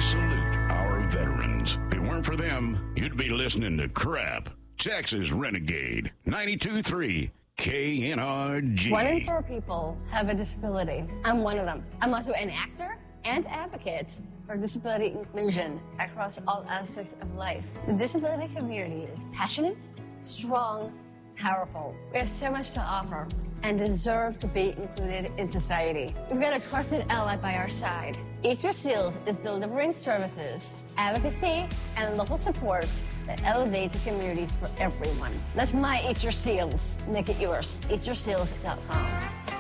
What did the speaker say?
salute our veterans. If it weren't for them, you'd be listening to crap. Texas Renegade 92.3 KNRG. 1 in 4 people have a disability. I'm one of them. I'm also an actor and advocate for disability inclusion across all aspects of life. The disability community is passionate, strong, powerful. We have so much to offer and deserve to be included in society. We've got a trusted ally by our side. Eat Your Seals is delivering services, advocacy, and local supports that elevates the communities for everyone. Let my Eat Your Seals make it yours. EatYourSeals.com.